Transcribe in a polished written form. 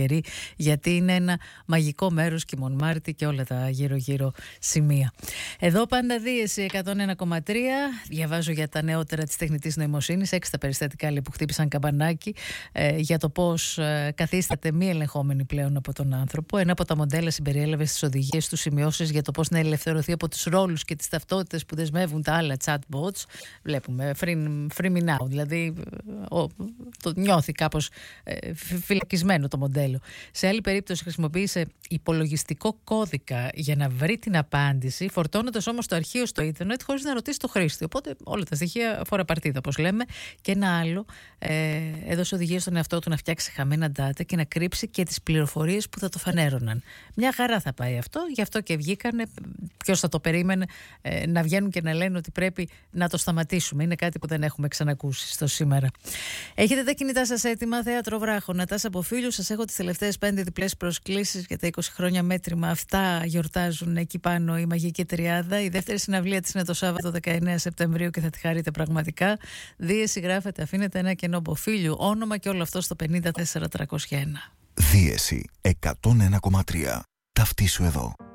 καιρή, γιατί είναι ένα μαγικό μέρος και η Μονμάρτη και όλα τα γύρω-γύρω σημεία. Εδώ πάντα Δίεση 101,3. Διαβάζω για τα νεότερα της τεχνητής νοημοσύνης, 6 τα περιστατικά που χτύπησαν καμπανάκι για το πώς καθίσταται μη ελεγχόμενη πλέον από τον άνθρωπο. Ένα από τα μοντέλα συμπεριέλαβε στις οδηγίες του σημειώσεις για το πώς να ελευθερωθεί από τους ρόλους και τις ταυτότητες που δεσμεύουν τα άλλα chatbots. Βλέπουμε free me now, δηλαδή το νιώθει κάπως φυλακισμένο το μοντέλο. Σε άλλη περίπτωση χρησιμοποίησε υπολογιστικό κώδικα για να βρει την απάντηση, φορτώνοντας όμως το αρχείο στο ίντερνετ χωρίς να ρωτήσει το χρήστη. Οπότε όλα τα στοιχεία φορά παρτίδα, όπως λέμε. Και ένα άλλο, έδωσε οδηγίες στον εαυτό του να φτιάξει χαμένα data και να κρύψει και τις πληροφορίες που θα το φανέρωναν. Μια χαρά θα πάει αυτό, γι' αυτό και βγήκανε. Ποιος θα το περίμενε να βγαίνουν και να λένε ότι πρέπει να το σταματήσουμε. Είναι κάτι που δεν έχουμε ξανακούσει στο σήμερα. Έχετε τα κινητά σας έτοιμα? Θέατρο Βράχο, Νατάσα από Φίλου. Σας έχω τις τελευταίες 5 διπλές προσκλήσεις για τα 20 χρόνια μέτρημα. Αυτά γιορτάζουν εκεί πάνω η Μαγική Τριάδα. Η δεύτερη συναυλία της είναι το Σάββατο 19 Σεπτεμβρίου και θα τη χαρείτε πραγματικά. Δίεση γράφετε, αφήνετε ένα κενό από Φίλου, όνομα και όλο αυτό στο 54301. Δίεση 101,3. Ταυτίσου εδώ.